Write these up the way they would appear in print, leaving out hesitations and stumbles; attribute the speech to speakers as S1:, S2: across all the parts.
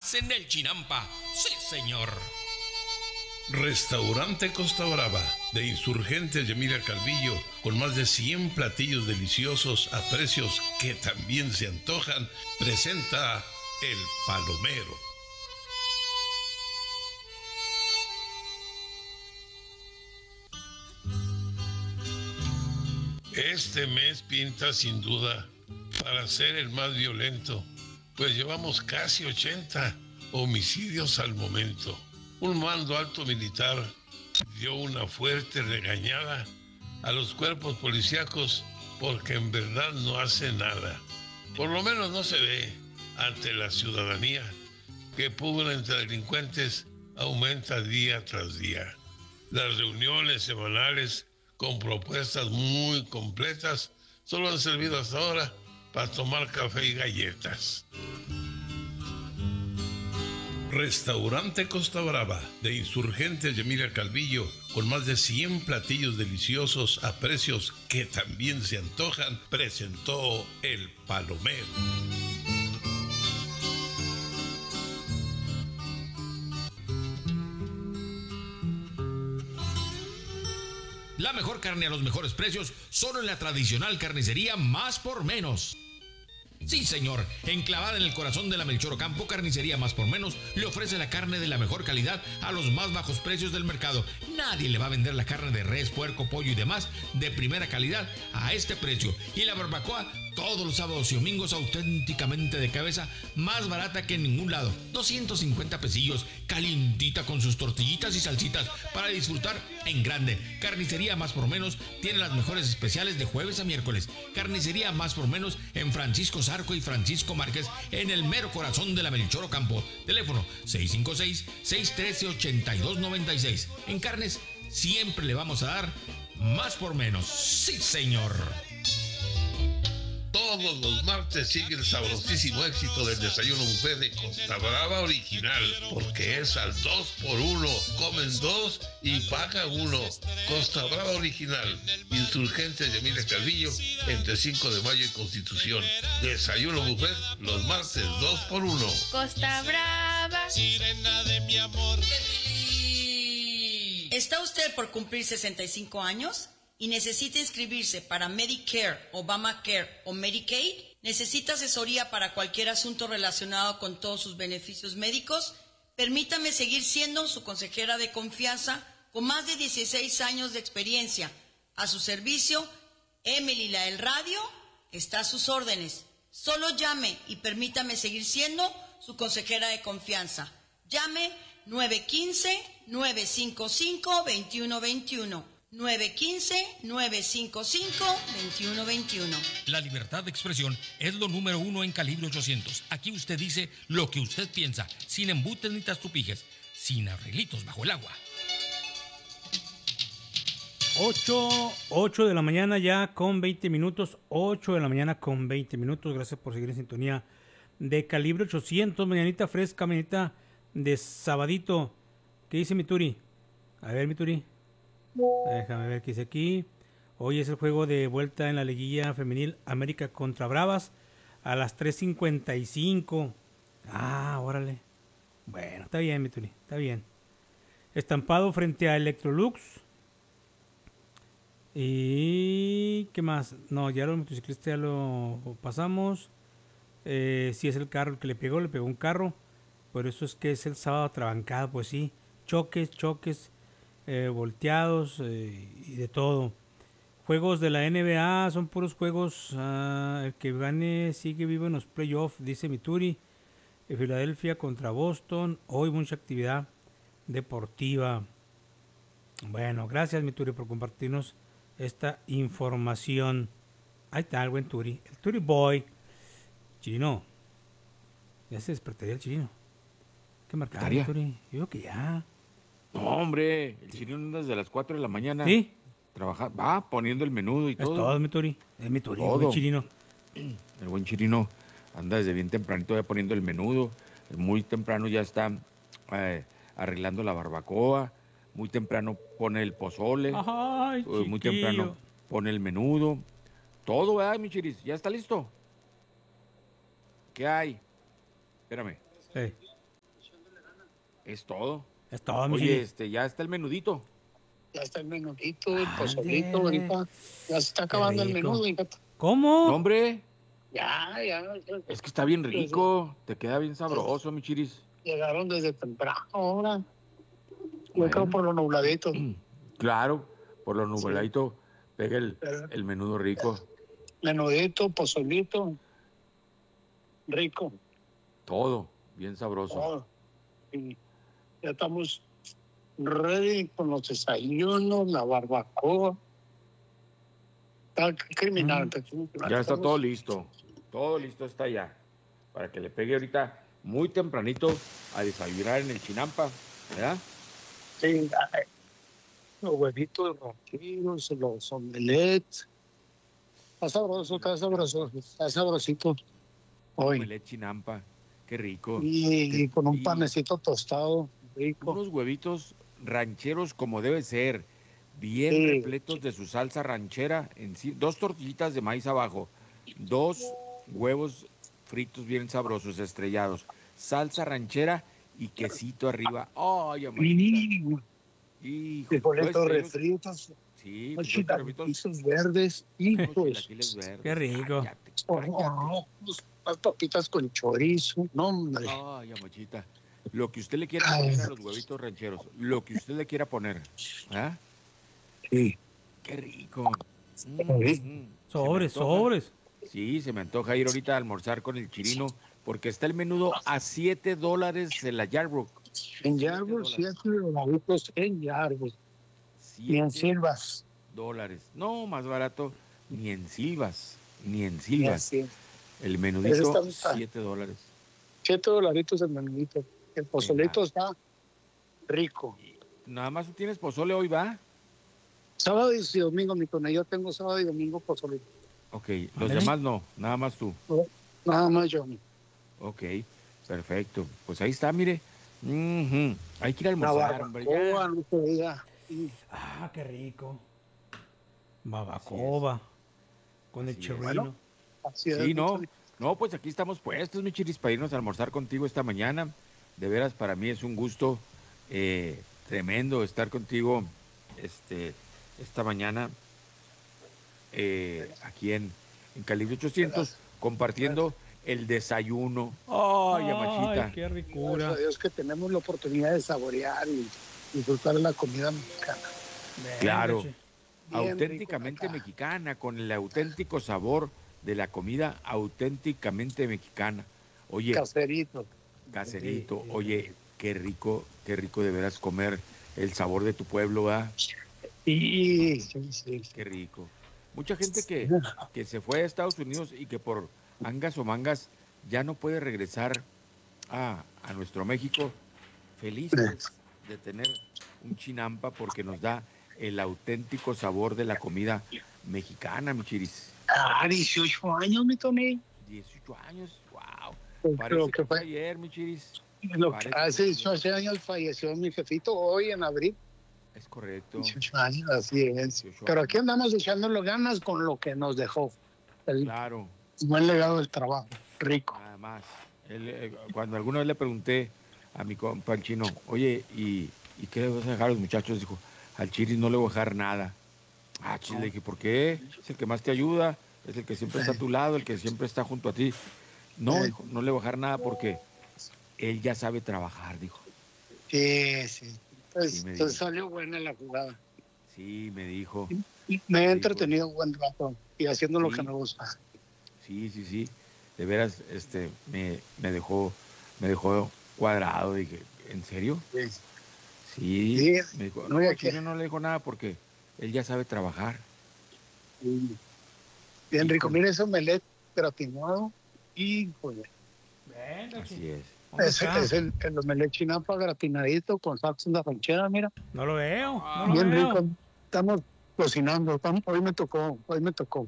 S1: en el Chinampa. Sí, señor.
S2: Restaurante Costa Brava, de Insurgentes de Emilia Calvillo, con más de 100 platillos deliciosos a precios que también se antojan, presenta El Palomero. Este mes pinta sin duda para ser el más violento, pues llevamos casi 80 homicidios al momento. Un mando alto militar dio una fuerte regañada a los cuerpos policíacos porque en verdad no hace nada. Por lo menos no se ve ante la ciudadanía que pugna entre delincuentes aumenta día tras día. Las reuniones semanales con propuestas muy completas solo han servido hasta ahora para tomar café y galletas. Restaurante Costa Brava, de Insurgentes de Emilia Calvillo, con más de 100 platillos deliciosos a precios que también se antojan, presentó El Palomero.
S1: La mejor carne a los mejores precios, solo en la tradicional carnicería Más por Menos. Sí, señor, enclavada en el corazón de la Melchor Ocampo, Carnicería Más por Menos le ofrece la carne de la mejor calidad a los más bajos precios del mercado. Nadie le va a vender la carne de res, puerco, pollo y demás de primera calidad a este precio. Y la barbacoa todos los sábados y domingos auténticamente de cabeza, más barata que en ningún lado. 250 pesillos, calientita con sus tortillitas y salsitas para disfrutar en grande. Carnicería Más por Menos tiene las mejores especiales de jueves a miércoles. Carnicería Más por Menos en Francisco Zarco y Francisco Márquez, en el mero corazón de la Melchor Ocampo. Teléfono 656-613-8296. En carnes siempre le vamos a dar más por menos. Sí, señor.
S2: Todos los martes sigue el sabrosísimo éxito del desayuno buffet de Costa Brava Original, porque es al 2x1. Comen 2 y pagan 1. Costa Brava Original, Insurgentes de Emilia Calvillo, entre 5 de mayo y Constitución. Desayuno buffet los martes 2x1.
S3: Costa Brava,
S4: sirena de mi amor.
S3: ¿Está usted por cumplir 65 años? ¿Y necesita inscribirse para Medicare, Obamacare o Medicaid? ¿Necesita asesoría para cualquier asunto relacionado con todos sus beneficios médicos? Permítame seguir siendo su consejera de confianza con más de 16 años de experiencia. A su servicio, Emily la del radio está a sus órdenes. Solo llame y permítame seguir siendo su consejera de confianza. Llame 915-955-2121. 915-955-2121.
S1: La libertad de expresión es lo número 1 en Calibre 800. Aquí usted dice lo que usted piensa, sin embutes ni tastupijes, sin arreglitos bajo el agua.
S5: 8 de la mañana ya con 20 minutos. 8 de la mañana con 20 minutos. Gracias por seguir en sintonía de Calibre 800. Mañanita fresca, mañanita de sabadito. ¿Qué dice mi Turi? A ver, mi Turi. Déjame ver qué dice aquí. Hoy es el juego de vuelta en la liguilla femenil América contra Bravas a las 3:55. Órale. Bueno, está bien, mi Turi, está bien. Estampado frente a Electrolux. ¿Y qué más? No, ya los motociclistas ya lo pasamos. Si es el carro el que le pegó un carro. Por eso es que es el sábado atrabancado, pues sí. Choques. Volteados y de todo. Juegos de la NBA son puros juegos. El que gane sigue vivo en los playoffs, dice Mituri. Filadelfia contra Boston. Hoy mucha actividad deportiva. Bueno, gracias Mituri por compartirnos esta información. Ahí está el buen Turi. El Turi Boy. Chino. Ya se despertaría el Chino. ¿Qué marcar, Turi? Yo creo que ya.
S6: No, hombre, el Chirino anda desde las 4 de la mañana.
S5: ¿Sí?
S6: Trabaja, va poniendo el menudo y todo.
S5: Es todo, mi Turi. Es mi Turi, el
S6: Todo.
S5: buen Chirino.
S6: El buen Chirino anda desde bien tempranito ya poniendo el menudo. Muy temprano ya está arreglando la barbacoa. Muy temprano pone el pozole.
S5: Ay,
S6: muy temprano pone el menudo. Todo, ¿verdad, mi Chiris? ¿Ya está listo? ¿Qué hay? Espérame. Es todo.
S5: Es todo, mi
S6: Oye,
S5: Chiri.
S6: ya está el menudito.
S7: Ya está el menudito, el pozolito,
S5: Ándele.
S7: ahorita. Ya se está
S5: Qué
S7: acabando el
S5: rico.
S7: menú, fíjate.
S6: No,
S5: ¿Cómo?
S6: hombre,
S7: Ya.
S6: es que está bien rico. Te queda bien sabroso, mi chiris.
S7: Llegaron desde temprano ahora. Yo
S6: Bueno.
S7: creo por lo nubladito.
S6: Claro, por lo nubladito pega
S7: Pero-
S6: el menudo rico.
S7: Menudito, pozolito. Rico.
S6: Todo, bien sabroso.
S7: Todo. Y ya estamos ready con los desayunos, la barbacoa. Está criminal. está criminal.
S6: Ya está
S7: Estamos-
S6: todo listo. Todo listo está ya. Para que le pegue ahorita muy tempranito a desayunar en el Chinampa. ¿Verdad?
S7: Sí, los huevitos rancheros, los omelets. Está sabrosito hoy.
S6: Omelette Chinampa. Qué rico.
S7: Y con un
S6: Y
S7: panecito tostado, rico.
S6: unos huevitos rancheros como debe ser. Bien
S7: Sí.
S6: repletos de su salsa ranchera. Dos tortillitas de maíz abajo. 2 huevos fritos bien sabrosos, estrellados. Salsa ranchera y quesito arriba. ¡Ay, amarita! Hijo,
S7: Frijolitos
S6: pues,
S7: refritos,
S6: sí,
S7: unos
S6: frijolitos refritos,
S7: chilaquiles verdes,
S6: unos
S7: hijos.
S6: chilaquiles verdes.
S5: Qué rico.
S6: Cállate,
S7: O
S6: cállate.
S7: rojos, las papitas con chorizo. No, hombre.
S6: Ay, amachita. Lo que usted le quiera
S7: Ay.
S6: poner a los huevitos rancheros, lo que usted le quiera poner. ¿Ah?
S7: Sí.
S6: Qué rico.
S7: Sí.
S6: Se me
S5: Sobres,
S6: antoja.
S5: sobres.
S6: Sí, se me antoja ir ahorita a almorzar con el chirino, porque está el menudo a $7 en la Yarbrook.
S7: En Yarborough,
S6: $7.
S7: 7 dolaritos en Yarborough. Y en Silvas.
S6: $7. No, más barato, ni en Silvas, ni en
S7: Y
S6: Silvas.
S7: así.
S6: El
S7: Ese
S6: menudito,
S7: está-
S6: $7.
S7: 7 dolaritos el menudito. El pozolito está rico.
S6: Nada más tú tienes pozole hoy, ¿va?
S7: Sábado y domingo, mi tona. Yo tengo sábado y domingo pozolito.
S6: Ok, los
S5: Ándale.
S6: demás no, nada más tú.
S7: Nada más yo.
S6: Ok, perfecto. Pues ahí está, mire. Ujú. Hay que ir a
S7: La
S6: almorzar, hombre. ya.
S7: barbacoa, no se diga. Y
S5: Ah, qué rico. Babacoa. Con el
S6: Así es.
S5: chirrino.
S7: Bueno. así es,
S6: Sí,
S7: mi
S6: no.
S7: Tony.
S6: No, pues aquí estamos puestos, mi chiris, para irnos a almorzar contigo esta mañana. De veras, para mí es un gusto tremendo estar contigo esta mañana aquí en Calibre 800, compartiendo el desayuno. Ay, amachita.
S5: qué
S7: Gracias
S5: ricura.
S7: a Dios que tenemos la oportunidad de saborear y disfrutar de la comida mexicana.
S6: Claro.
S5: Venga,
S7: Bien
S6: Auténticamente
S7: rico acá.
S6: mexicana, con el auténtico sabor de la comida auténticamente mexicana. Oye,
S7: Caserito.
S6: caserito,
S5: Sí,
S6: oye, qué rico de veras comer el sabor de tu pueblo, ¿verdad?
S7: Y sí.
S6: Qué rico. Mucha gente que se fue a Estados Unidos y que por angas o mangas ya no puede regresar a nuestro México, felices de tener un Chinampa porque nos da el auténtico sabor de la comida mexicana, mi chiris.
S7: 18 años, mi Tony.
S6: 18 años, wow.
S7: Creo
S6: Parece
S7: que
S6: que fue
S7: fue.
S6: ayer, mi chiris.
S7: Lo que
S6: Parece
S7: hace
S6: que
S7: 18 años falleció mi jefito hoy en abril.
S6: Es correcto.
S7: 18 años, así es.
S6: 18
S7: Pero aquí
S6: años.
S7: andamos echándole ganas con lo que nos dejó. El
S6: Claro,
S7: buen legado del trabajo. Rico.
S6: nada más. Cuando alguna vez le pregunté a mi compa el chino, oye, ¿y qué le vas a dejar a los muchachos? Dijo, al chiris no le voy a dejar nada. Ah, chis, le dije, ¿por qué? Es el que más te ayuda, es el que siempre está a tu lado, el que siempre está junto a ti. No, dijo, no le voy a dejar nada porque él ya sabe trabajar, dijo.
S7: Sí. Pues,
S6: Sí, me
S7: entonces
S6: dijo.
S7: salió buena la jugada.
S6: Sí, me dijo.
S7: Me he
S6: Sí,
S7: entretenido un buen rato y haciendo lo
S6: Sí.
S7: que me gusta.
S6: Sí. De veras, me dejó cuadrado. Dije, ¿en serio? Sí.
S7: Sí.
S6: Me dijo,
S7: No,
S6: no,
S7: ya
S6: al
S7: que-
S6: chino no le dijo nada porque él ya sabe trabajar.
S7: Sí. Bien rico.
S6: Híjole.
S7: Mira ese omelette gratinado. Híjole.
S5: Venga,
S6: Así es.
S5: ¿dónde
S7: Es,
S5: está?
S7: es el omelette chinapa gratinadito con salsa de ranchera, mira.
S5: No lo veo. No lo
S7: Bien
S5: veo.
S7: rico. Estamos cocinando. Hoy me tocó. Hoy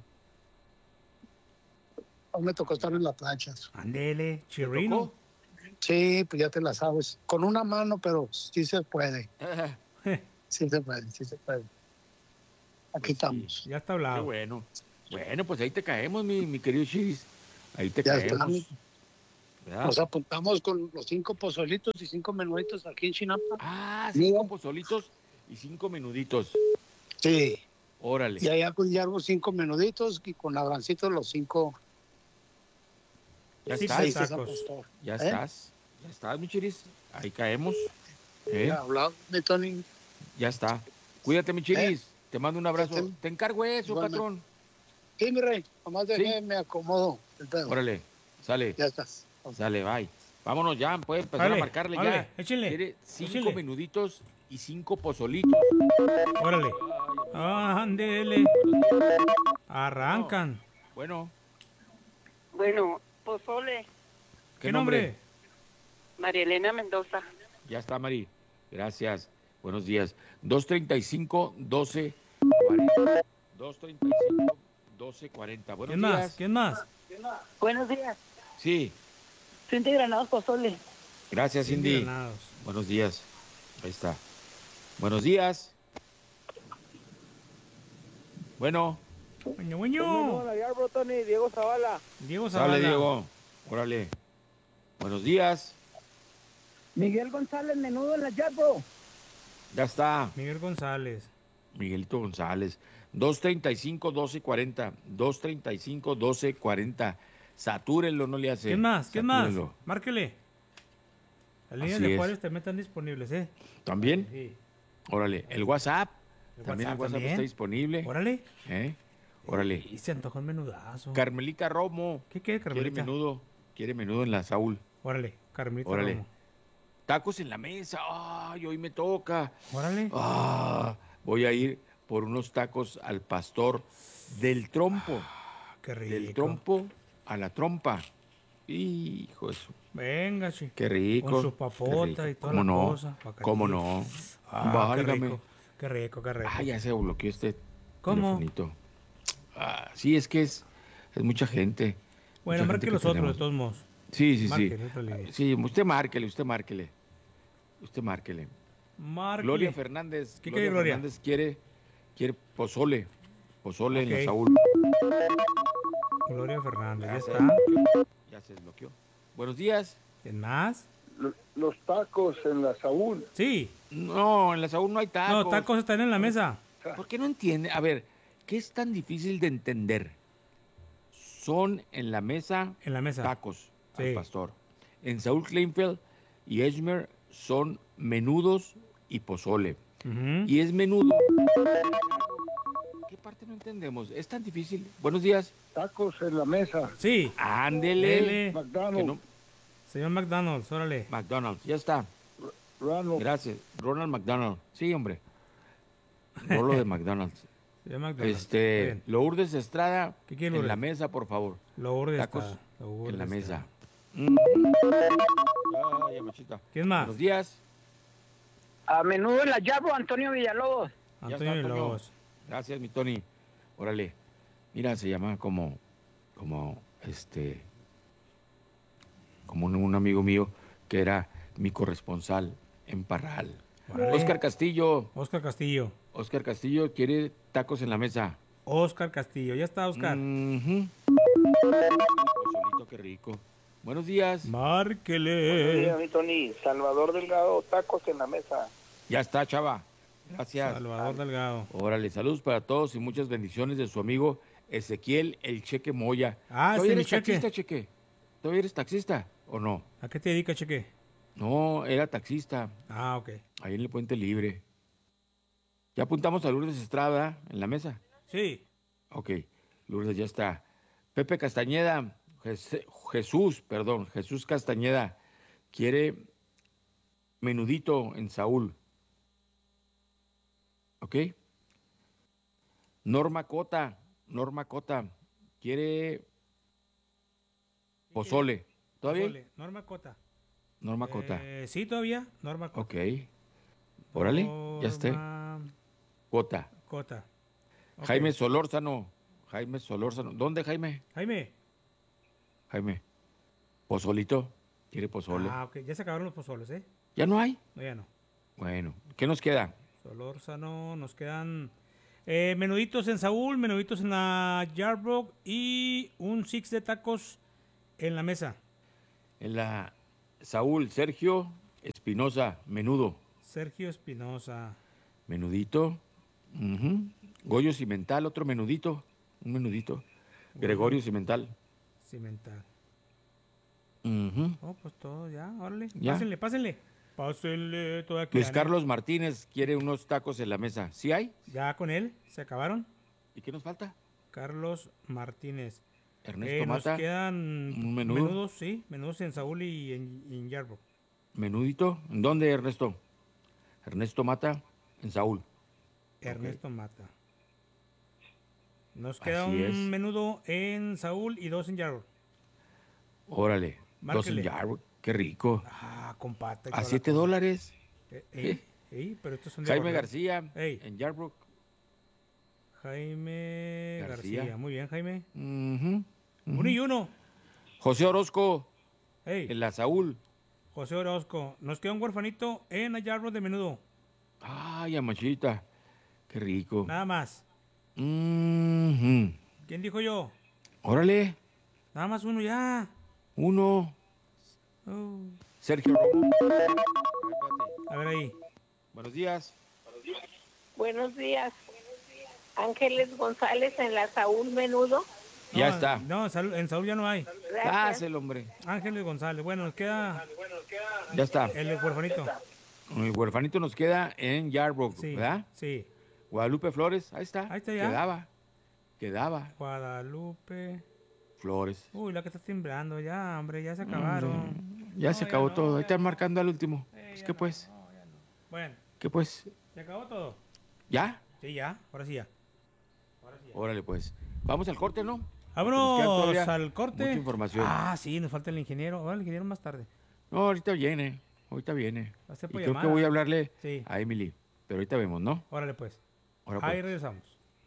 S7: me tocó estar en la plancha.
S5: Ándele,
S6: ¿Te
S5: chirrino.
S6: tocó?
S7: Sí, pues ya te la sabes. Con una mano, pero sí se puede. Sí se puede. Aquí
S6: Pues sí.
S7: estamos.
S5: Ya está
S6: Qué
S5: hablado.
S6: bueno. Bueno, pues ahí te caemos, mi querido Chiris. Ahí te
S7: Ya
S6: caemos.
S7: estamos.
S6: ¿verdad?
S7: Nos apuntamos con los 5 pozolitos y 5 menuditos aquí en Chinampa.
S6: Ah, 5 pozolitos y 5 menuditos.
S7: Sí.
S6: Órale.
S7: Y allá con Yargo 5 menuditos y con Abrancito los 5.
S6: Ya
S5: Sí,
S6: estás.
S5: tacos.
S6: Ya estás. Ya estás, mi chiris. Ahí caemos. ¿Eh?
S7: Ya hablado, mi Tony.
S6: Ya está. Cuídate, mi chiris. Te mando un abrazo.
S7: Sí.
S6: Te encargo eso,
S7: Igualmente.
S6: patrón.
S7: Sí, mi rey. Nomás me acomodo el pedo.
S6: Órale. Sale.
S7: Ya estás.
S6: Sale, bye. Vámonos ya. Puede empezar
S5: Órale,
S6: a marcarle
S5: órale,
S6: ya.
S5: échele,
S6: Quiere 5
S5: échele.
S6: menuditos y 5 pozolitos.
S5: Órale. Ándele. Arrancan.
S6: Bueno.
S8: Bueno, pozole,
S5: ¿Qué nombre?
S8: María Elena Mendoza.
S6: Ya está, Mari. Gracias. Buenos días. 235-1240. 235-1240. Buenos
S5: ¿Quién más?
S6: días.
S5: ¿Quién más?
S8: Buenos días.
S6: Sí.
S8: Cindy Granados Pozole.
S6: Gracias, Cindy.
S5: Granados.
S6: Buenos días. Ahí está. Buenos días. Bueno.
S5: Bueño, bueño.
S9: Diego Zavala.
S5: Diego Zavala.
S6: Sale, Diego. Órale. Buenos días.
S9: Miguel González, menudo en la Yarbo.
S6: Ya está.
S5: Miguel González.
S6: Miguelito González. 235-1240. 235-1240. Satúrenlo, no le hace.
S5: ¿Quién más? ¿Quién más?
S6: Satúrenlo.
S5: Márquele. Las líneas
S6: Así
S5: de
S6: es.
S5: Juárez también están disponibles, ¿eh?
S6: ¿También?
S5: Sí.
S6: Órale. El WhatsApp.
S5: El
S6: También el
S5: WhatsApp
S6: WhatsApp
S5: también.
S6: está disponible.
S5: Órale.
S6: Órale.
S5: Y se antojó un menudazo.
S6: Carmelita Romo.
S5: ¿Qué quiere, Carmelita?
S6: Quiere menudo en la Saúl.
S5: Órale, Carmelita
S6: Órale.
S5: Romo.
S6: Tacos en la mesa. Ay, hoy me toca.
S5: Órale.
S6: Voy a ir por unos tacos al pastor del trompo.
S5: Qué rico.
S6: Del trompo a la trompa. Hijo de su.
S5: Venga, chi.
S6: Qué rico.
S5: Con su papota y toda la cosa.
S6: ¿Cómo no?
S5: Qué
S6: Válgame.
S5: rico. Qué rico, qué rico.
S6: Ya se bloqueó este
S5: ¿Cómo?
S6: telefonito. Sí, es que es mucha gente.
S5: Bueno,
S6: Mucha
S5: marque
S6: gente que
S5: los otros,
S6: tenemos.
S5: de todos modos.
S6: Sí.
S5: Márquele, otra línea.
S6: Sí, usted márquele.
S5: Márquele.
S6: Gloria Fernández.
S5: ¿Qué quiere Gloria?
S6: Fernández quiere pozole. Pozole en
S5: Ok.
S6: la Saúl.
S5: Gloria Fernández, ya
S6: se
S5: está.
S6: desbloqueó. Ya se desbloqueó. Buenos días.
S5: ¿Quién más?
S10: Los tacos en la Saúl.
S5: Sí.
S6: No, en la Saúl no hay tacos.
S5: No, tacos están en la mesa.
S6: ¿Por qué no entiende? A ver, ¿qué es tan difícil de entender? Son en la mesa, tacos al
S5: Sí.
S6: pastor. En Saúl Kleinfeld y Edgemer son menudos y pozole. Y es menudo. ¿Qué parte no entendemos? Es tan difícil. Buenos días.
S10: Tacos en la mesa.
S5: Sí.
S6: Ándele.
S10: McDonald's.
S6: Que no-
S5: Señor McDonald's, órale.
S6: McDonald's, ya está.
S10: Ronald.
S6: Gracias. Ronald McDonald. Sí, hombre. Rolo de McDonald's.
S5: Señor McDonald's. Está bien.
S6: Lourdes Estrada,
S5: ¿Qué quiere
S6: en
S5: Lourdes?
S6: la mesa, por favor.
S5: Lourdes
S6: Tacos
S5: está, Lourdes
S6: en la
S5: está.
S6: mesa. Ay, amachita.
S5: ¿Quién más?
S6: Buenos días.
S9: A menudo en la Yarbo, Antonio Villalobos.
S6: Ya está,
S5: Antonio Villalobos.
S6: Gracias, mi Tony. Órale. Mira, se llama como un amigo mío que era mi corresponsal en Parral.
S5: Órale.
S6: Oscar Castillo.
S5: Oscar Castillo.
S6: Oscar Castillo quiere tacos en la mesa.
S5: Oscar Castillo. Ya está, Oscar.
S6: Pozolito, qué rico. Buenos días.
S5: Márquele.
S10: mi Tony. Salvador Delgado, tacos en la mesa.
S6: Ya está, chava. Gracias.
S5: Salvador Delgado.
S6: Órale, saludos para todos y muchas bendiciones de su amigo Ezequiel El Cheque Moya.
S5: Ah,
S6: ¿Todavía
S5: ese
S6: eres
S5: mi Cheque.
S6: taxista, Cheque? ¿Todavía eres taxista o no?
S5: ¿A qué te dedicas, Cheque?
S6: No, era taxista.
S5: Ah, ok.
S6: Ahí en el Puente Libre. ¿Ya apuntamos a Lourdes Estrada en la mesa?
S5: Sí.
S6: Ok, Lourdes ya está. Pepe Castañeda, Jesús Castañeda, quiere menudito en Saúl. ¿Ok? Norma Cota, quiere pozole. ¿Todavía?
S5: Pozole. Norma Cota.
S6: Norma Cota.
S5: Sí, todavía. Norma Cota.
S6: Ok. Órale, ya está.
S5: Norma
S6: Cota.
S5: Cota. Ok.
S6: Jaime Solórzano. ¿Dónde, Jaime? Jaime. Pozolito. ¿Quiere pozole?
S5: Ah, ok. Ya se acabaron los pozoles, ¿eh?
S6: ¿Ya no hay?
S5: No, ya no.
S6: Bueno, ¿qué nos queda?
S5: Solórzano, nos quedan menuditos en Saúl, menuditos en la Yardbrook y un six de tacos en la mesa.
S6: En la Saúl, Sergio Espinosa, menudo.
S5: Sergio Espinosa.
S6: Menudito. Goyo Cimental, otro menudito. Un menudito. Gregorio Cimental.
S5: Cimental.
S6: Ujú.
S5: Oh, pues todo ya, órale.
S6: Ya.
S5: Pásenle. Pásenle toda
S6: Luis Carlos Martínez quiere unos tacos en la mesa. ¿Sí hay?
S5: Ya con él, se acabaron.
S6: ¿Y qué nos falta?
S5: Carlos Martínez.
S6: Ernesto
S5: Nos
S6: Mata.
S5: quedan
S6: un menudo.
S5: menudos, sí, menudos en Saúl y en Yarborough.
S6: Menudito. ¿En dónde, Ernesto? Ernesto Mata, en Saúl.
S5: Ernesto Mata. Nos queda
S6: Así
S5: un
S6: es.
S5: menudo en Saúl y 2 en Yarborough.
S6: Órale.
S5: Márquele.
S6: 2 en Yarborough. Qué rico.
S5: Ah, comparte.
S6: A $7.
S5: Pero estos son de
S6: Jaime
S5: Bordeaux.
S6: García,
S5: Ey.
S6: en Yarborough.
S5: Jaime García. Muy bien, Jaime.
S6: Ujú.
S5: 1 y 1.
S6: José Orozco,
S5: Ey,
S6: en la Saúl.
S5: José Orozco. Nos queda un huerfanito en Yarborough de menudo.
S6: Ay, amachita. Qué rico.
S5: Nada más.
S6: Ujú.
S5: ¿Quién dijo yo?
S6: Órale,
S5: Nada más uno ya.
S6: 1.
S5: Oh.
S6: Sergio Romo.
S5: A ver ahí.
S6: Buenos días.
S8: Buenos días. Ángeles González en la Saúl Menudo.
S6: Ya
S5: No,
S6: está.
S5: No, en Saúl ya no hay.
S8: Gracias.
S6: El hombre.
S5: Ángeles González. Bueno, nos queda
S6: Ya está.
S5: el huerfanito.
S6: El huerfanito nos queda en Yarborough,
S5: Sí,
S6: ¿verdad?
S5: sí.
S6: Guadalupe Flores, ahí está.
S5: Ahí está ya.
S6: Quedaba.
S5: Guadalupe.
S6: Flores.
S5: Uy, la que está timbrando ya, hombre, ya se acabaron.
S6: Ya se acabó todo. Ahí están marcando al último.
S5: Ya
S6: ¿Qué pues?
S5: Bueno,
S6: ¿Qué pues?
S5: ¿se acabó todo?
S6: ¿Ya?
S5: Sí, ya, ahora sí ya.
S6: Órale pues. Vamos al corte, ¿no? Nos queda
S5: Vámonos
S6: todavía
S5: al corte.
S6: mucha información.
S5: Ah, sí, nos falta el ingeniero. Ahora el ingeniero más tarde.
S6: No, ahorita viene. Ahorita viene.
S5: Va a ser
S6: Y
S5: por
S6: creo que
S5: llamada.
S6: voy a hablarle
S5: Sí.
S6: a Emily. Pero ahorita vemos, ¿no?
S5: Órale pues.
S6: Ahora
S5: Ahí
S6: pues.
S5: regresamos.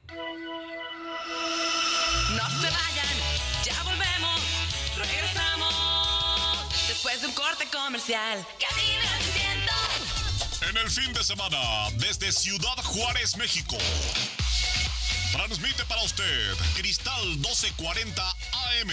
S11: No se vayan, ya volvemos, regresamos después de un corte comercial. Cadena 100.
S12: En el fin de semana, desde Ciudad Juárez, México, transmite para usted Cristal 1240 AM,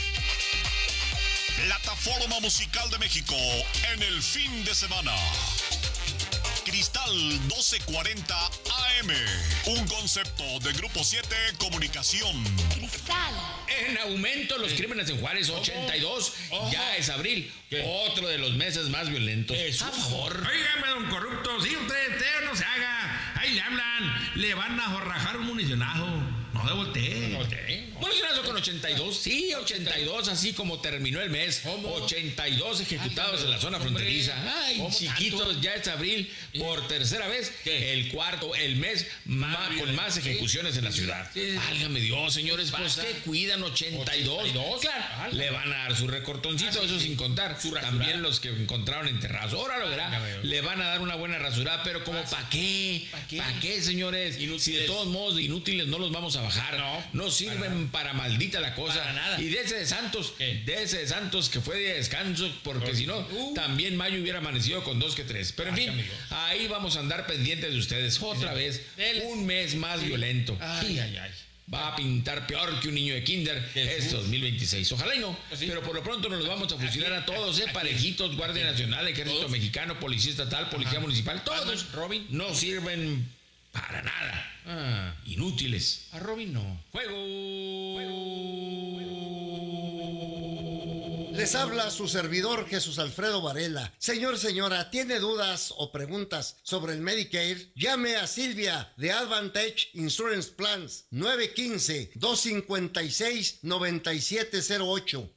S12: plataforma musical de México en el fin de semana. Cristal 1240 AM, un concepto de Grupo 7 Comunicación.
S11: Cristal.
S1: En aumento los crímenes en Juárez, 82. Ya es abril. Otro de los meses más violentos. A favor.
S13: Óigame, don corrupto, sí, usted no se haga. Ahí le hablan, le van a jorrajar un municionazo. No de voltee.
S1: Municionazo con 82. Sí, 82, así como terminó el mes. 82 ejecutados en la zona fronteriza. Ay, chiquitos, ya es abril. Por tercera vez, el mes con más ejecuciones en la ciudad. Válgame Dios, señores, pues que cuidan 82. Claro, le van a dar su recortoncito, eso sin contar. También los que encontraron enterrados. Ahora lo verá. Le van a dar una buena rasurada, pero como ¿para qué? ¿Para qué, señores? Si de todos modos inútiles no los vamos a bajar. No sirven para maldita la cosa.
S13: Para nada.
S1: Y de ese de Santos que fue de descanso, porque si no, también mayo hubiera amanecido con 2 que 3. Pero en fin, ahí vamos a andar pendientes de ustedes. Otra vez, un mes más violento. Va a pintar peor que un niño de kinder este 2026. Ojalá y no, pero por lo pronto nos los vamos a fusilar a todos, parejitos, Guardia Nacional, Ejército Mexicano, Policía Estatal, Policía Municipal, todos. Robin no sirven para nada. Inútiles. A Robin no.
S14: Les habla su servidor Jesús Alfredo Varela. Señora, ¿tiene dudas o preguntas sobre el Medicare? Llame a Silvia de Advantage Insurance Plans 915-256-9708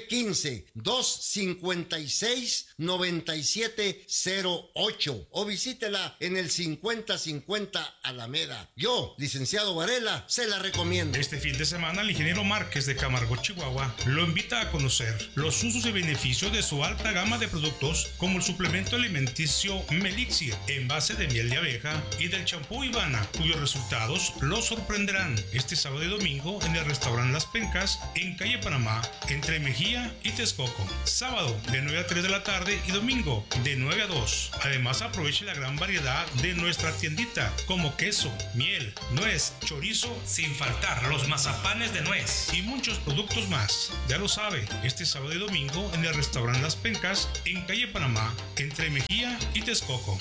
S14: 915-256-9708 o visítela en el 5050 Alameda. Yo, licenciado Varela, se la recomiendo.
S15: Este fin de semana el ingeniero Márquez de Camargo, Chihuahua, lo invita a conocer los usos y beneficios de su alta gama de productos como el suplemento alimenticio Melixir en base de miel de abeja y del champú Ivana, cuyos resultados los sorprenderán este sábado y domingo en el restaurante Las Pencas en calle Panamá, entre Mejía y Texcoco. Sábado de 9 a 3 de la tarde y domingo de 9 a 2. Además aproveche la gran variedad de nuestra tiendita como queso, miel, nuez, chorizo, sin faltar los mazapanes de nuez y muchos productos más. Ya lo sabe, este sábado y sábado y domingo en el restaurante Las Pencas, en calle Panamá, entre Mejía y Texcoco.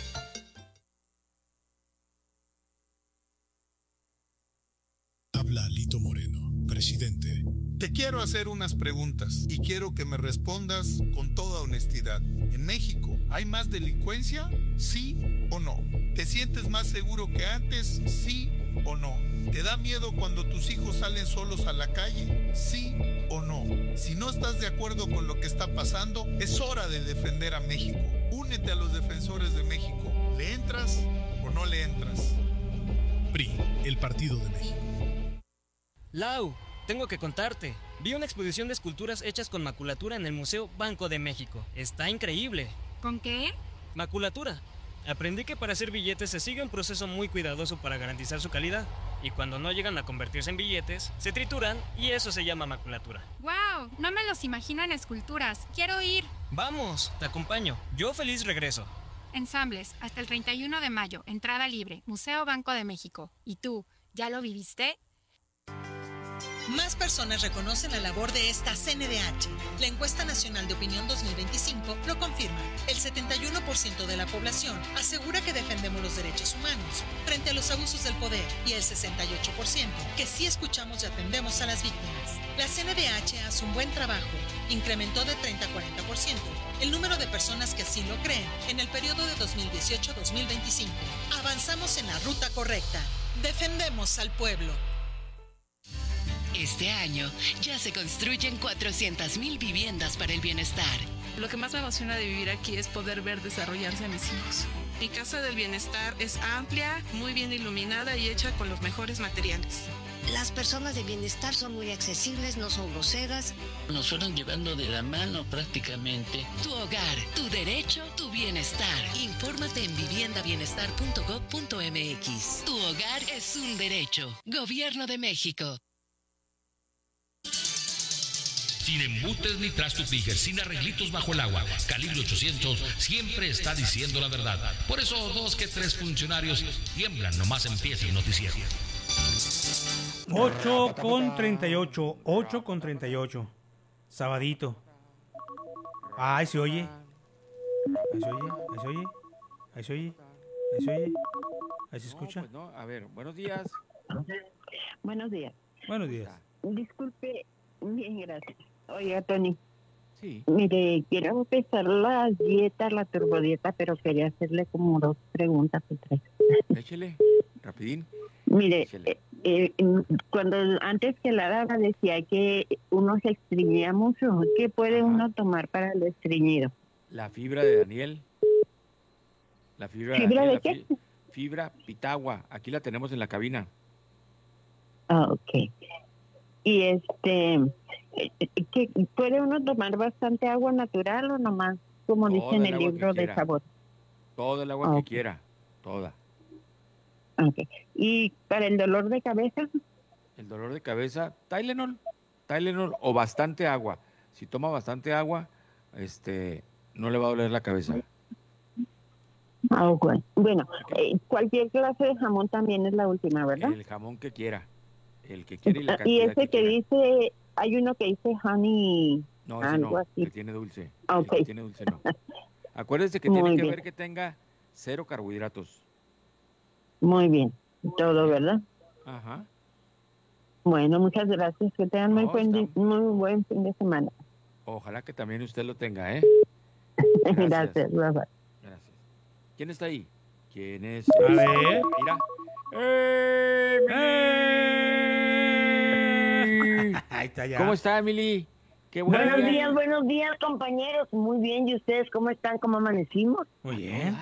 S16: Habla Alito Moreno, presidente.
S17: Te quiero hacer unas preguntas y quiero que me respondas con toda honestidad. ¿En México hay más delincuencia? ¿Sí o no? ¿Te sientes más seguro que antes? ¿Sí o no? ¿Te da miedo cuando tus hijos salen solos a la calle? ¿Sí o no? Si no estás de acuerdo con lo que está pasando, es hora de defender a México. Únete a los defensores de México. ¿Le entras o no le entras?
S16: PRI, el Partido de México.
S18: Lau, tengo que contarte. Vi una exposición de esculturas hechas con maculatura en el Museo Banco de México. Está increíble.
S19: ¿Con qué?
S18: Maculatura. Aprendí que para hacer billetes se sigue un proceso muy cuidadoso para garantizar su calidad. Y cuando no llegan a convertirse en billetes, se trituran y eso se llama maculatura.
S19: ¡Wow! No me los imagino en esculturas. ¡Quiero ir!
S18: Vamos, te acompaño. Yo feliz regreso.
S19: Ensambles, hasta el 31 de mayo. Entrada libre. Museo Banco de México. ¿Y tú, ya lo viviste?
S20: Más personas reconocen la labor de esta CNDH. La encuesta nacional de opinión 2025 lo confirma. El 71% de la población asegura que defendemos los derechos humanos frente a los abusos del poder y el 68% que sí escuchamos y atendemos a las víctimas. La CNDH hace un buen trabajo. Incrementó de 30 a 40% el número de personas que así lo creen en el periodo de 2018-2025. Avanzamos en la ruta correcta. Defendemos al pueblo.
S21: Este año ya se construyen 400,000 viviendas para el bienestar.
S22: Lo que más me emociona de vivir aquí es poder ver desarrollarse a mis hijos. Mi casa del bienestar es amplia, muy bien iluminada y hecha con los mejores materiales.
S23: Las personas de bienestar son muy accesibles, no son groseras.
S24: Nos fueron llevando de la mano prácticamente.
S21: Tu hogar, tu derecho, tu bienestar. Infórmate en viviendabienestar.gov.mx. Tu hogar es un derecho. Gobierno de México.
S1: Sin embutes ni trastos dijes, sin arreglitos bajo el agua. Calibre 800 siempre está diciendo la verdad. Por eso 2 que 3 funcionarios tiemblan nomás empieza el noticiero.
S5: 8:38. Sabadito. Ay, se oye. Ahí se escucha.
S6: No, pues no. A ver, buenos días.
S25: Buenos días.
S5: Buenos días.
S25: Disculpe, bien, gracias. Oiga, Tony.
S6: Sí.
S25: Mire, quiero empezar la dieta, la turbodieta, pero quería hacerle como 2 preguntas o 3.
S6: Échele, rapidín.
S25: Mire, cuando antes que la daba decía que uno se estreñía mucho, ¿qué puede uno tomar para el estreñido?
S6: La fibra de Daniel. La fibra de
S25: ¿Fibra
S6: Daniel,
S25: de qué?
S6: Fibra pitagua. Aquí la tenemos en la cabina.
S25: Ah, ok. Y ¿qué, ¿puede uno tomar bastante agua natural o nomás, como
S6: Toda
S25: dice en el
S6: el agua que
S25: libro de
S6: quiera.
S25: sabor?
S6: Toda el agua que quiera. Toda.
S25: Okay. ¿Y para el dolor de cabeza?
S6: El dolor de cabeza, Tylenol o bastante agua. Si toma bastante agua, no le va a doler la cabeza.
S25: Ah, okay. Bueno, cualquier clase de jamón también es la última, ¿verdad?
S6: El jamón que quiera. El que quiera y la
S25: Y
S6: cantidad
S25: ese que dice, hay uno que dice honey,
S6: No, ese
S25: algo
S6: no,
S25: así.
S6: que tiene dulce.
S25: Ah,
S6: El que
S25: ok.
S6: tiene dulce no. Acuérdese que
S25: Muy
S6: tiene que
S25: bien.
S6: ver que tenga 0 carbohidratos.
S25: Muy bien, todo, ¿verdad?
S6: Ajá.
S25: Bueno, muchas gracias. Que tengan muy buen fin de semana.
S6: Ojalá que también usted lo tenga, ¿eh?
S25: Gracias. Bye, bye.
S6: Gracias. ¿Quién está ahí? ¿Quién es?
S5: A ver.
S6: Mira.
S5: Ahí está ya.
S6: ¿Cómo está, Emily? Qué
S25: Buenos días, compañeros. Muy bien, ¿y ustedes cómo están? ¿Cómo amanecimos?
S5: Muy bien.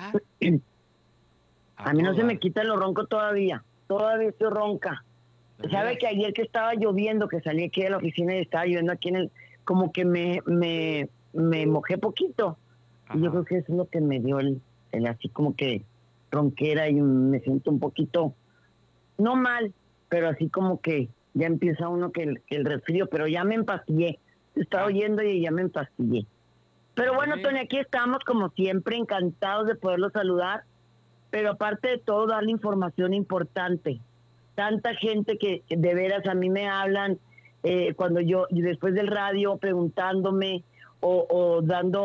S25: A mí no se me quita lo ronco todavía. Todavía estoy ronca. ¿Sabe que ayer que estaba lloviendo, que salí aquí de la oficina y estaba lloviendo aquí como que me mojé poquito? Y yo creo que eso es lo que me dio el así como que ronquera y me siento un poquito, no mal, pero así como que ya empieza uno que el resfrío, pero ya me empastillé. Estaba oyendo y ya me empastillé. Pero bueno, Tony, aquí estamos como siempre, encantados de poderlos saludar, pero aparte de todo, darle información importante. Tanta gente que de veras a mí me hablan cuando yo después del radio preguntándome o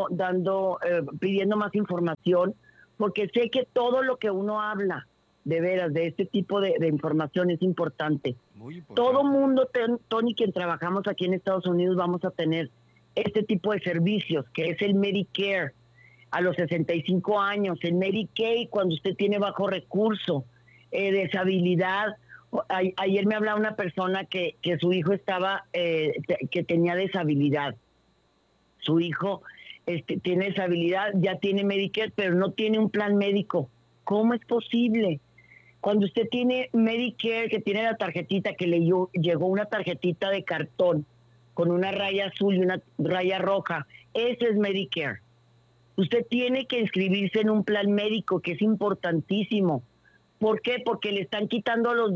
S25: pidiendo más información, porque sé que todo lo que uno habla, de veras, de este tipo de información es importante.
S6: Muy importante.
S25: Todo mundo, Tony, quien trabajamos aquí en Estados Unidos, vamos a tener este tipo de servicios, que es el Medicare a los 65 años, el Medicaid cuando usted tiene bajo recurso, deshabilidad. Ayer me hablaba una persona que su hijo que tenía deshabilidad. Su hijo tiene deshabilidad, ya tiene Medicare, pero no tiene un plan médico. ¿Cómo es posible? Cuando usted tiene Medicare, que tiene la tarjetita, que le llegó una tarjetita de cartón con una raya azul y una raya roja, ese es Medicare. Usted tiene que inscribirse en un plan médico, que es importantísimo. ¿Por qué? Porque le están quitando los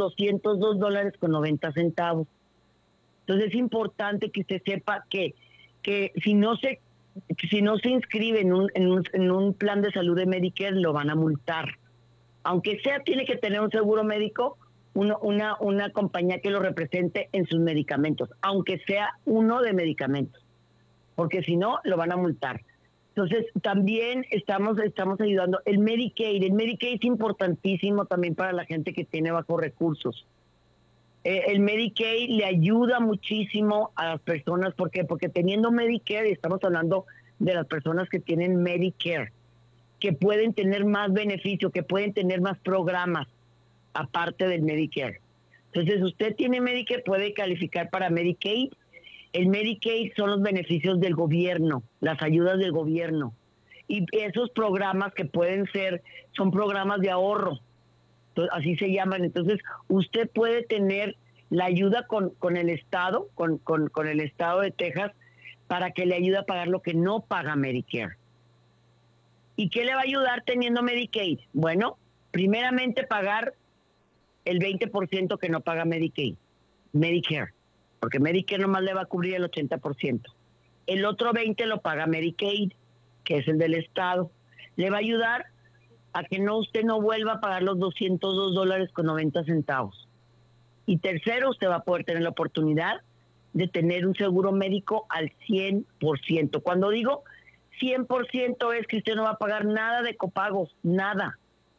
S25: $202.90. Entonces es importante que usted sepa que si no se inscribe en un plan de salud de Medicare, lo van a multar. Aunque sea, tiene que tener un seguro médico, una compañía que lo represente en sus medicamentos, aunque sea uno de medicamentos, porque si no, lo van a multar. Entonces, también estamos ayudando. El Medicaid es importantísimo también para la gente que tiene bajos recursos. El Medicaid le ayuda muchísimo a las personas. ¿Por qué? Porque teniendo Medicare, estamos hablando de las personas que tienen Medicare, que pueden tener más beneficio, que pueden tener más programas aparte del Medicare. Entonces, usted tiene Medicare, puede calificar para Medicaid. El Medicaid son los beneficios del gobierno, las ayudas del gobierno. Y esos programas que son programas de ahorro, así se llaman. Entonces, usted puede tener la ayuda con el Estado, con el Estado de Texas, para que le ayude a pagar lo que no paga Medicare. ¿Y qué le va a ayudar teniendo Medicaid? Bueno, primeramente pagar el 20% que no paga Medicare, porque Medicare nomás le va a cubrir el 80%. El otro 20% lo paga Medicaid, que es el del Estado. Le va a ayudar a que usted no vuelva a pagar los $202.90. Y tercero, usted va a poder tener la oportunidad de tener un seguro médico al 100%. Cuando digo 100% es que usted no va a pagar nada de copagos, nada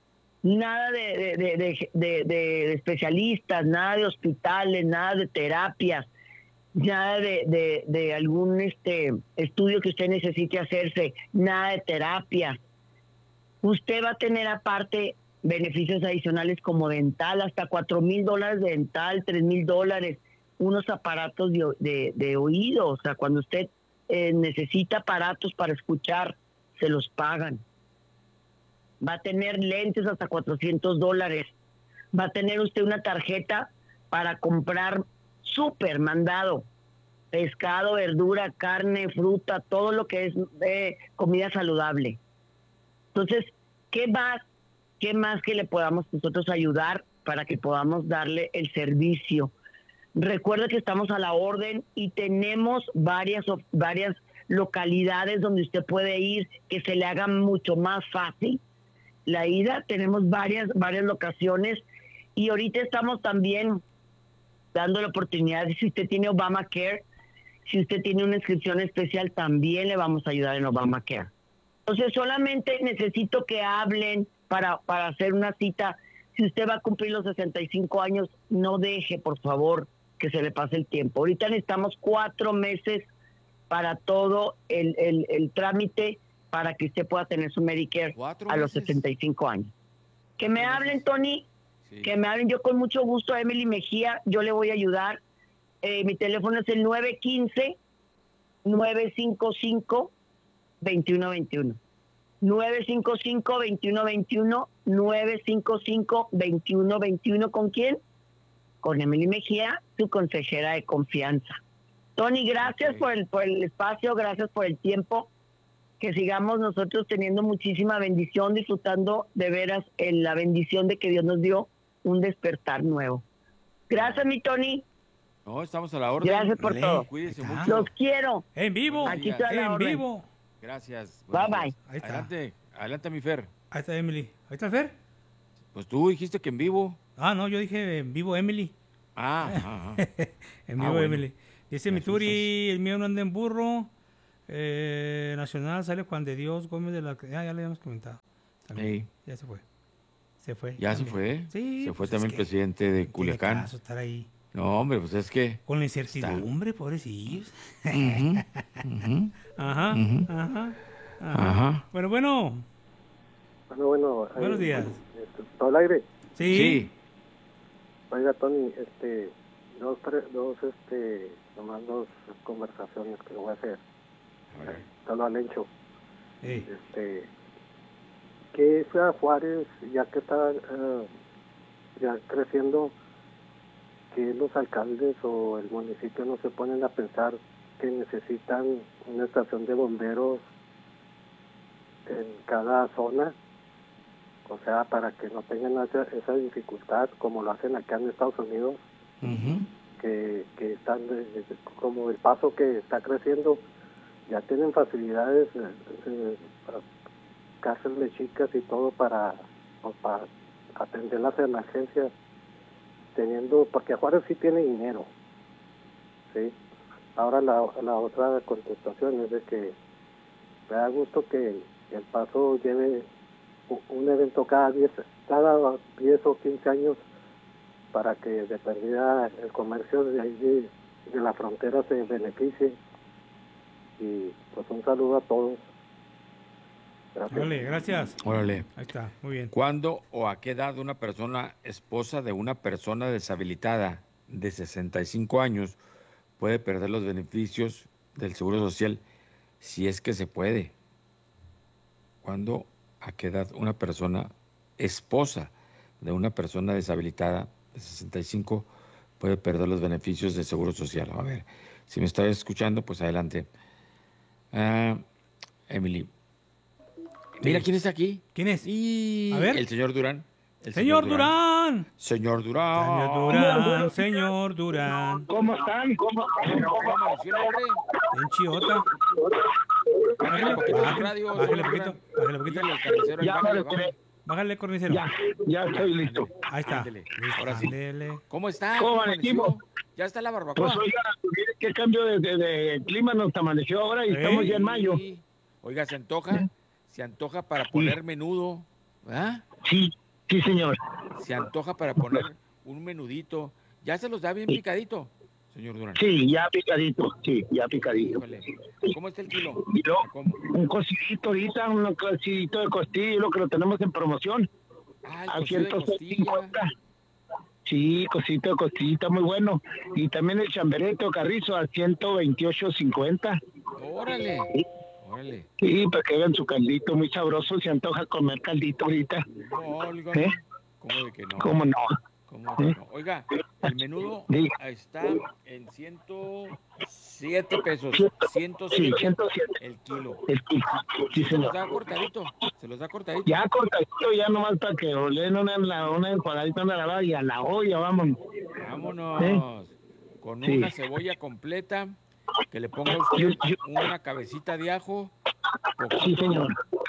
S25: de especialistas, nada de hospitales, nada de terapias, nada de algún estudio que usted necesite hacerse, nada de terapias. Usted va a tener aparte beneficios adicionales como dental, hasta $4,000 de dental, $3,000, unos aparatos de oído. O sea, cuando usted necesita aparatos para escuchar, se los pagan. Va a tener lentes hasta $400. Va a tener usted una tarjeta para comprar súper mandado, pescado, verdura, carne, fruta, todo lo que es comida saludable. Entonces, ¿qué más que le podamos nosotros ayudar para que podamos darle el servicio? Recuerda que estamos a la orden y tenemos varias localidades donde usted puede ir, que se le haga mucho más fácil la ida. Tenemos varias locaciones y ahorita estamos también dando la oportunidad, si usted tiene Obamacare, si usted tiene una inscripción especial, también le vamos a ayudar en Obamacare. Entonces, solamente necesito que hablen para hacer una cita. Si usted va a cumplir los 65 años, no deje, por favor, que se le pase el tiempo. Ahorita necesitamos 4 meses para todo el trámite para que usted pueda tener su Medicare a los 65 años. Que me hablen, Tony, sí. Que me hablen. Yo con mucho gusto, a Emily Mejía, yo le voy a ayudar. Mi teléfono es el 915-955-2121. 955-2121, 955-2121. ¿Con quién? Con Emily Mejía, su consejera de confianza. Tony, gracias por el espacio, gracias por el tiempo. Que sigamos nosotros teniendo muchísima bendición, disfrutando de veras la bendición de que Dios nos dio un despertar nuevo. Gracias, mi Tony.
S6: No, estamos a la orden.
S25: Gracias por todo.
S6: Cuídense mucho.
S25: Los quiero.
S5: En vivo.
S25: Aquí está la orden.
S5: Vivo.
S6: Gracias.
S25: Bye, bye.
S5: Ahí está.
S6: Adelante, mi Fer.
S5: Ahí está Emily. Ahí está Fer.
S6: Pues tú dijiste que en vivo.
S5: Ah, no, yo dije en vivo Emily.
S6: En
S5: vivo
S6: bueno.
S5: Emily. Dice mi Turi, el mío no anda en burro. Nacional sale Juan de Dios Gómez de la... ya le habíamos comentado. También. Ya se fue. Se fue.
S6: ¿Ya
S5: también.
S6: se fue?
S5: Sí.
S6: Se fue
S5: pues
S6: también el presidente de Culiacán.
S5: Tiene caso estar ahí.
S6: No, hombre, pues es que...
S5: Con la incertidumbre, pobrecillos.
S6: Ajá.
S5: Ajá. Bueno. Buenos días.
S2: ¿Todo el aire?
S5: Sí.
S2: Oiga, Tony, nomás dos conversaciones que le voy a hacer. Solo al hecho. Que sea Juárez, ya que está ya creciendo, que los alcaldes o el municipio no se ponen a pensar que necesitan una estación de bomberos en cada zona, o sea, para que no tengan esa dificultad como lo hacen acá en Estados Unidos, que están como el Paso, que está creciendo, ya tienen facilidades, cárceles chicas y todo para atender las emergencias, porque Juárez sí tiene dinero, ¿sí? Ahora la otra contestación es de que me da gusto que el Paso lleve un evento cada 10 o 15 años para que de perdida el comercio de ahí de la frontera se beneficie. Y pues un saludo a todos. Gracias.
S5: Órale, gracias.
S6: Órale.
S5: Ahí está, muy bien.
S6: ¿Cuándo o a qué edad una persona esposa de una persona deshabilitada de 65 años puede perder los beneficios del Seguro Social, si es que se puede? ¿Cuándo, a qué edad una persona esposa de una persona deshabilitada de 65 puede perder los beneficios del Seguro Social? A ver, si me está escuchando, pues adelante. Emily. Mira, ¿quién está aquí?
S5: ¿Quién es?
S6: A
S5: ver.
S6: El señor Durán.
S5: Señor Durán.
S6: Señor Durán.
S5: Señor Durán.
S10: ¿Cómo están? ¿Cómo
S6: amaneció el hombre?
S5: En Chiota. Bájale poquito. Bájale, carnicero.
S10: Ya estoy listo.
S5: Ahí está.
S6: Ahora sí. ¿Cómo está?
S10: ¿Cómo amanecimos?
S6: Ya está la barbacoa.
S10: Pues oiga, mire qué cambio de clima nos amaneció ahora y estamos ya en mayo.
S6: Oiga, ¿se antoja para poner menudo? ¿Ah?
S10: Sí, señor.
S6: Se antoja para poner un menudito. ¿Ya se los da bien picadito, señor Durán?
S10: Sí, ya picadito.
S6: Híjole. ¿Cómo está el kilo?
S10: Un cocidito ahorita, un cocidito de costilla, lo que lo tenemos en promoción.
S6: El cocido de costilla.
S10: Sí, cosito de costillita, muy bueno. Y también el chamberete o carrizo a 128.50.
S6: Órale.
S10: Sí, para que hagan su caldito muy sabroso. Se antoja comer caldito ahorita.
S6: No, oiga, ¿cómo de que no?
S10: ¿Cómo no?
S6: Oiga, el menudo está en 107 pesos. 107 el kilo.
S10: Sí,
S6: ¿Se los da cortadito?
S10: Ya cortadito, ya nomás para que olen una enjuagadita, una lavada y a la olla, vámonos.
S6: Con una cebolla completa, que le ponga usted una cabecita de ajo, poquito,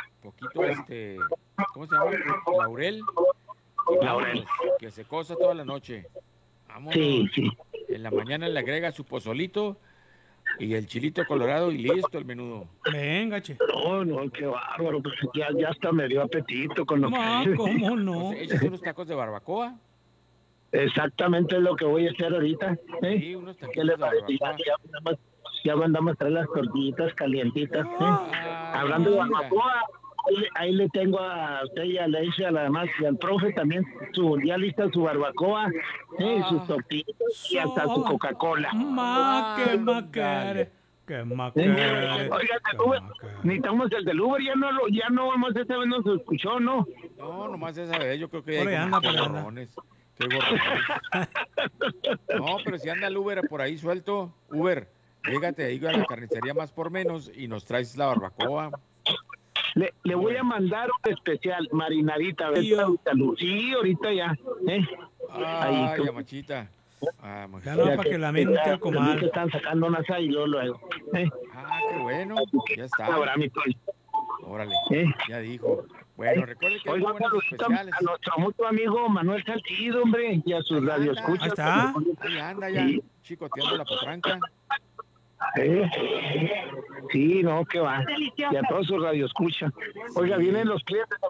S6: ¿cómo se llama? Laurel. Que se cosa toda la noche. Vámonos.
S10: Sí.
S6: En la mañana le agrega su pozolito y el chilito colorado y listo el menudo.
S5: Venga, che.
S10: No, qué bárbaro. Pues ya hasta me dio apetito con lo que...
S5: ¿Cómo no?
S6: Pues, échate unos tacos de barbacoa.
S10: Exactamente es lo que voy a hacer ahorita.
S6: Sí, unos taquitos de barbacoa.
S10: Ya mandamos a traer las tortillitas calientitas. Hablando de barbacoa, ahí le tengo a usted y a Leicia, además, y al profe también, ya lista su barbacoa, sus tortillas y hasta su Coca-Cola. Oiga, necesitamos el del Uber, ya no vamos, esta vez no se escuchó, ¿no?
S6: No, nomás esa vez, yo creo que
S5: por ahí anda.
S6: Qué gorrones. No, pero si anda el Uber por ahí suelto, Uber, llégate ahí a la carnicería Más por Menos y nos traes la barbacoa.
S10: Le voy a mandar un especial, marinadita, ¿verdad? Sí, ahorita ya.
S6: Ay, machita.
S5: Ya no, para que la mente el comal.
S10: Que están sacando unas ahí luego.
S6: Qué bueno, ya está. Órale, ya dijo. Bueno, recuerde que hay buenos especiales.
S10: A nuestro mutuo amigo Manuel Salcido, hombre, y a sus radioescuchas.
S5: Ahí está.
S6: Ahí anda ya, chicoteando la potranca.
S10: Sí, no, qué va. Y a todos sus radioescuchas. Oiga, vienen los clientes